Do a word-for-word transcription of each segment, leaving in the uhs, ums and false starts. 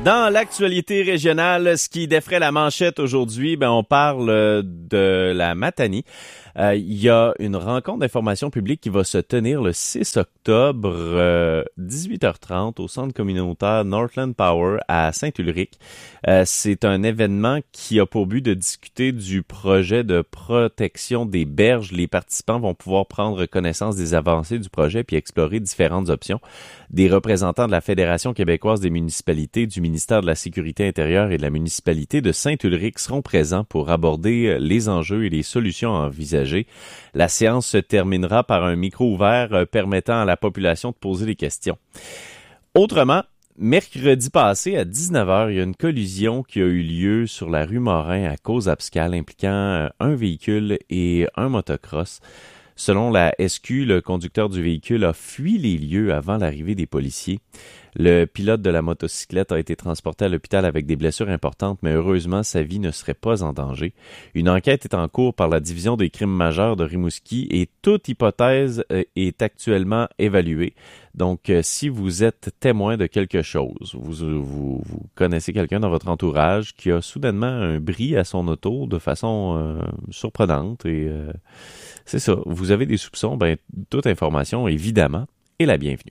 Dans l'actualité régionale, ce qui défraie la manchette aujourd'hui, ben on parle de la Matanie. Euh, il y a une rencontre d'information publique qui va se tenir le six octobre, euh, dix-huit heures trente, au centre communautaire Northland Power à Saint-Ulrich. Euh, c'est un événement qui a pour but de discuter du projet de protection des berges. Les participants vont pouvoir prendre connaissance des avancées du projet puis explorer différentes options. Des représentants de la Fédération québécoise des municipalités, du ministère de la Sécurité intérieure et de la municipalité de Saint-Ulrich seront présents pour aborder les enjeux et les solutions à envisager. La séance se terminera par un micro ouvert permettant à la population de poser des questions. Autrement, mercredi passé à dix-neuf heures, il y a une collision qui a eu lieu sur la rue Morin à Cause-Abscal impliquant un véhicule et un motocross. Selon la S Q, le conducteur du véhicule a fui les lieux avant l'arrivée des policiers. Le pilote de la motocyclette a été transporté à l'hôpital avec des blessures importantes, mais heureusement, sa vie ne serait pas en danger. Une enquête est en cours par la division des crimes majeurs de Rimouski et toute hypothèse est actuellement évaluée. Donc, si vous êtes témoin de quelque chose, vous, vous, vous connaissez quelqu'un dans votre entourage qui a soudainement un bris à son auto de façon euh, surprenante et euh, c'est ça, vous avez des soupçons, ben toute information, évidemment, est la bienvenue.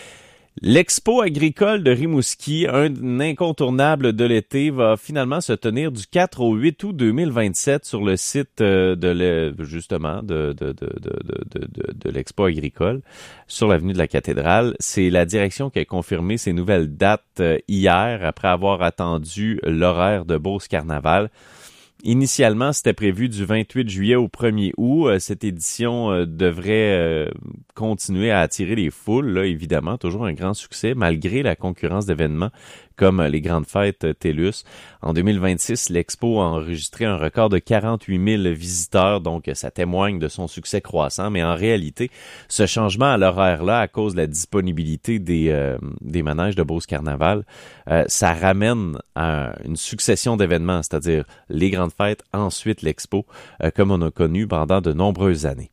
L'Expo agricole de Rimouski, un incontournable de l'été, va finalement se tenir du quatre au huit août deux mille vingt-sept sur le site de le, justement de, de, de, de, de, de, de l'Expo agricole sur l'avenue de la Cathédrale. C'est la direction qui a confirmé ces nouvelles dates hier après avoir attendu l'horaire de Beauce Carnaval. Initialement, c'était prévu du vingt-huit juillet au premier août. Cette édition devrait continuer à attirer les foules, là, évidemment, toujours un grand succès, malgré la concurrence d'événements comme les grandes fêtes TELUS. En deux mille vingt-six, l'Expo a enregistré un record de quarante-huit mille visiteurs, donc ça témoigne de son succès croissant. Mais en réalité, ce changement à l'horaire-là, à cause de la disponibilité des, euh, des manèges de Beauce Carnaval, euh, ça ramène à une succession d'événements, c'est-à-dire les grandes fêtes, ensuite l'Expo, euh, comme on a connu pendant de nombreuses années.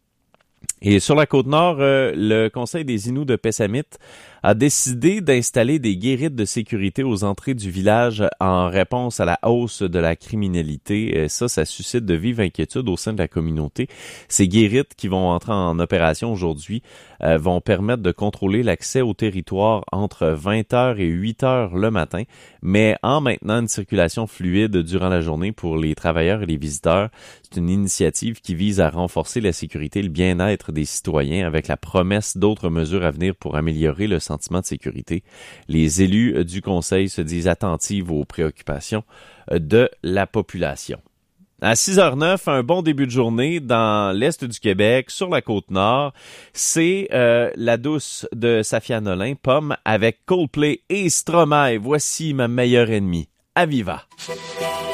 Et sur la Côte-Nord, euh, le Conseil des Inuits de Pessamit a décidé d'installer des guérites de sécurité aux entrées du village en réponse à la hausse de la criminalité. Et ça, ça suscite de vives inquiétudes au sein de la communauté. Ces guérites qui vont entrer en opération aujourd'hui euh, vont permettre de contrôler l'accès au territoire entre vingt heures et huit heures le matin, mais en maintenant une circulation fluide durant la journée pour les travailleurs et les visiteurs. C'est une initiative qui vise à renforcer la sécurité et le bien-être des citoyens avec la promesse d'autres mesures à venir pour améliorer le sentiment de sécurité. Les élus du Conseil se disent attentifs aux préoccupations de la population. À six heures neuf, un bon début de journée dans l'Est du Québec, sur la Côte-Nord. C'est euh, la douce de Safia Nolin, Pomme, avec Coldplay et Stromae. Voici ma meilleure ennemie. Aviva!